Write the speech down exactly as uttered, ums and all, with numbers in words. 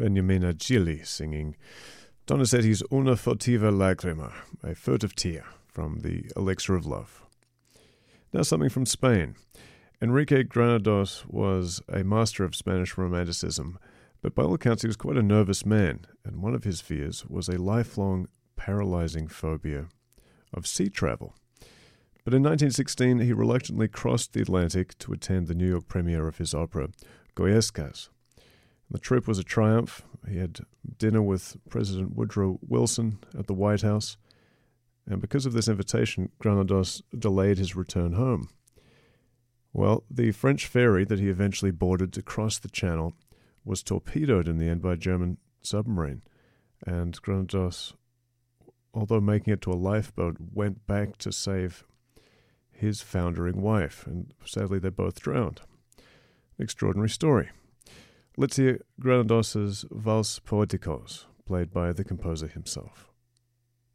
Beniamina Gilli singing Donizetti's Una furtiva lagrima, a furtive tear, from the Elixir of Love. Now something from Spain. Enrique Granados was a master of Spanish Romanticism, but by all accounts he was quite a nervous man, and one of his fears was a lifelong paralyzing phobia of sea travel. But in nineteen sixteen, he reluctantly crossed the Atlantic to attend the New York premiere of his opera, Goyescas. The trip was a triumph. He had dinner with President Woodrow Wilson at the White House, and because of this invitation, Granados delayed his return home. Well, the French ferry that he eventually boarded to cross the channel was torpedoed in the end by a German submarine, and Granados, although making it to a lifeboat, went back to save his foundering wife, and sadly they both drowned. An extraordinary story. Let's hear Granados's Vals Poeticos, played by the composer himself.